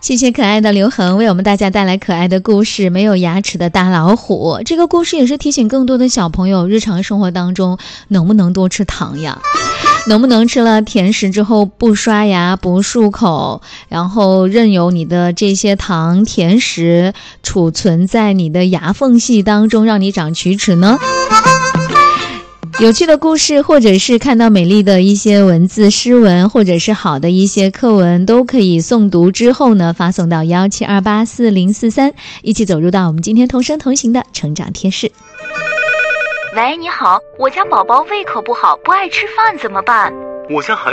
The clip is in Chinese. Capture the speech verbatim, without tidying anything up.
谢谢可爱的刘恒为我们大家带来可爱的故事，没有牙齿的大老虎。这个故事也是提醒更多的小朋友，日常生活当中能不能多吃糖呀？能不能吃了甜食之后不刷牙不漱口，然后任由你的这些糖甜食储存在你的牙缝隙当中，让你长龋齿呢？有趣的故事，或者是看到美丽的一些文字诗文，或者是好的一些课文，都可以诵读之后呢发送到幺七二八四零四三，一起走入到我们今天同声同行的成长贴士。 喂，你好，我家宝宝胃口不好，不爱吃饭怎么办？ 我家孩